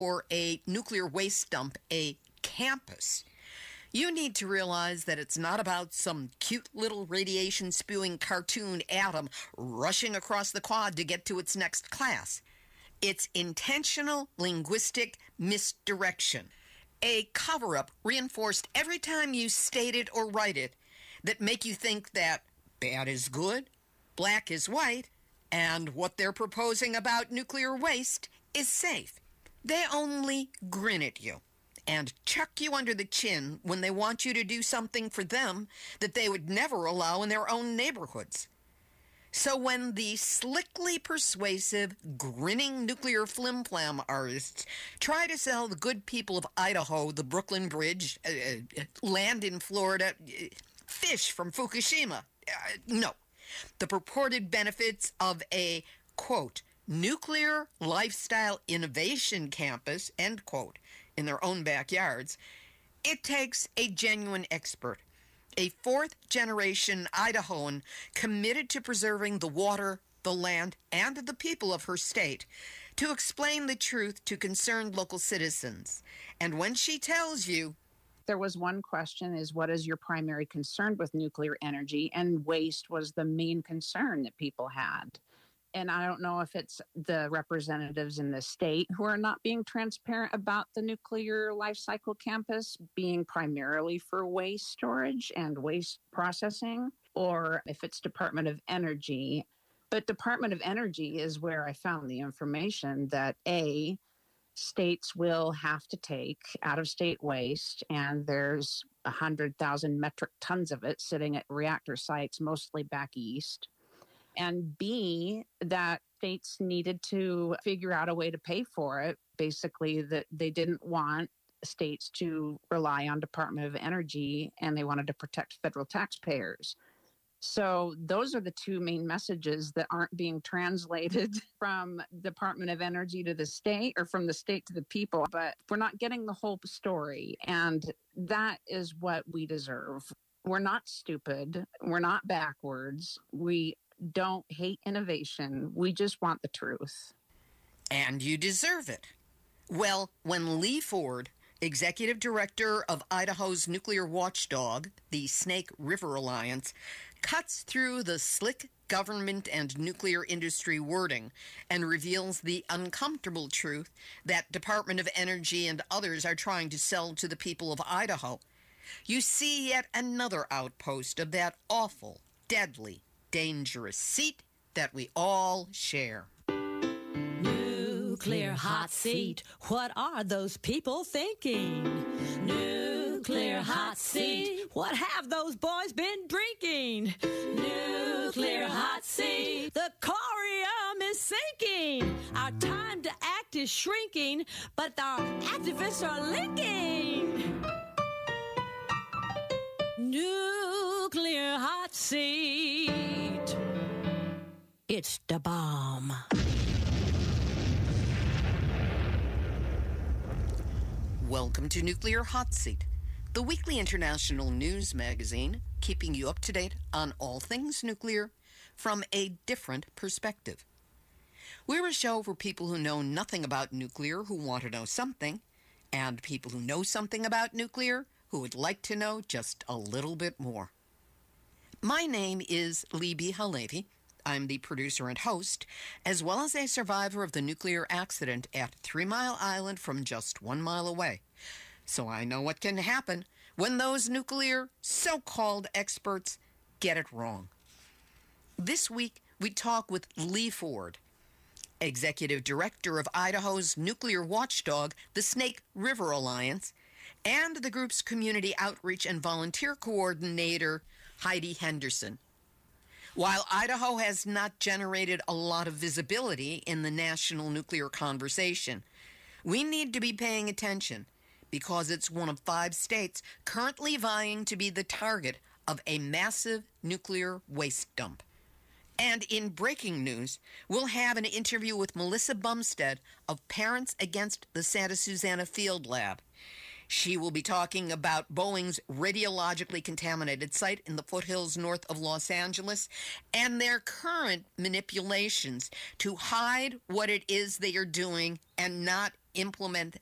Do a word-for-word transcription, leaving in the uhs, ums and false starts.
or a nuclear waste dump a campus, you need to realize that it's not about some cute little radiation-spewing cartoon atom rushing across the quad to get to its next class. It's intentional linguistic misdirection, a cover-up reinforced every time you state it or write it that make you think that bad is good, black is white, and what they're proposing about nuclear waste is safe. They only grin at you and chuck you under the chin when they want you to do something for them that they would never allow in their own neighborhoods. So when the slickly persuasive, grinning nuclear flim-flam artists try to sell the good people of Idaho the Brooklyn Bridge, uh, land in Florida, uh, fish from Fukushima, uh, no. The purported benefits of a, quote, nuclear lifestyle innovation campus, end quote, in their own backyards, it takes a genuine expert, a fourth-generation Idahoan committed to preserving the water, the land, and the people of her state, to explain the truth to concerned local citizens. And when she tells you, there was one question is, what is your primary concern with nuclear energy? And waste was the main concern that people had. And I don't know if it's the representatives in the state who are not being transparent about the nuclear life cycle campus being primarily for waste storage and waste processing, or if it's Department of Energy. But Department of Energy is where I found the information that A, states will have to take out-of-state waste, and there's one hundred thousand metric tons of it sitting at reactor sites, mostly back east. And B, that states needed to figure out a way to pay for it. Basically, that they didn't want states to rely on Department of Energy, and they wanted to protect federal taxpayers. So those are the two main messages that aren't being translated from Department of Energy to the state, or from the state to the people. But we're not getting the whole story, and that is what we deserve. We're not stupid. We're not backwards. We don't hate innovation. We just want the truth. And you deserve it. Well, when Lee Ford, executive director of Idaho's nuclear watchdog, the Snake River Alliance, cuts through the slick government and nuclear industry wording and reveals the uncomfortable truth that Department of Energy and others are trying to sell to the people of Idaho, you see yet another outpost of that awful, deadly, dangerous seat that we all share. Nuclear hot seat. What are those people thinking? Nuclear hot seat. What have those boys been drinking? Nuclear hot seat. The corium is sinking. Our time to act is shrinking, but our activists are linking. Nuclear hot seat. It's the bomb. Welcome to Nuclear Hot Seat, the weekly international news magazine keeping you up to date on all things nuclear from a different perspective. We're a show for people who know nothing about nuclear who want to know something, and people who know something about nuclear who would like to know just a little bit more. My name is Libbe HaLevy. I'm the producer and host, as well as a survivor of the nuclear accident at Three Mile Island from just one mile away. So I know what can happen when those nuclear so-called experts get it wrong. This week, we talk with Lee Ford, executive director of Idaho's nuclear watchdog, the Snake River Alliance, and the group's community outreach and volunteer coordinator, Heidi Henderson. While Idaho has not generated a lot of visibility in the national nuclear conversation, we need to be paying attention because it's one of five states currently vying to be the target of a massive nuclear waste dump. And in breaking news, we'll have an interview with Melissa Bumstead of Parents Against the Santa Susana Field Lab. She will be talking about Boeing's radiologically contaminated site in the foothills north of Los Angeles and their current manipulations to hide what it is they are doing and not implement